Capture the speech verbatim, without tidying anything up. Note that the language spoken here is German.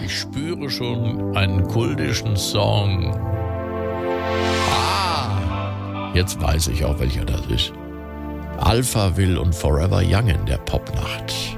Ich spüre schon einen kultischen Song. Ah, jetzt weiß ich auch, welcher das ist. Alphaville und Forever Young in der Popnacht.